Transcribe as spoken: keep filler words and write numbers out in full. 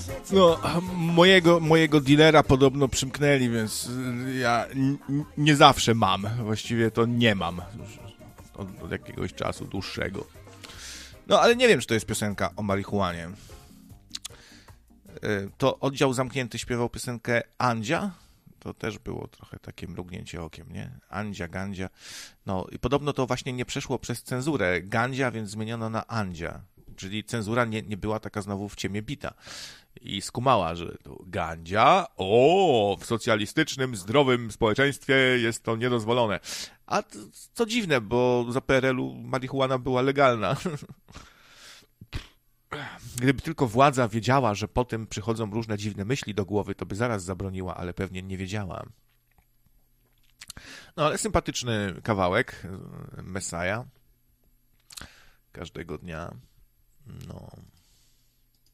No, mojego, mojego dealera podobno przymknęli, więc ja n- nie zawsze mam. Właściwie to nie mam. Od, od jakiegoś czasu dłuższego. No, ale nie wiem, czy to jest piosenka o marihuanie. To Oddział Zamknięty śpiewał piosenkę Andzia. To też było trochę takie mrugnięcie okiem, nie? Andzia, Gandzia. No i podobno to właśnie nie przeszło przez cenzurę Gandzia, więc zmieniono na Andzia. Czyli cenzura nie, nie była taka znowu w ciemię bita. I skumała, że to Gandzia, o, w socjalistycznym, zdrowym społeczeństwie jest to niedozwolone. A to, co dziwne, bo za P R L-u marihuana była legalna. Gdyby tylko władza wiedziała, że potem przychodzą różne dziwne myśli do głowy, to by zaraz zabroniła, ale pewnie nie wiedziała. No ale sympatyczny kawałek, Messiah, każdego dnia. No...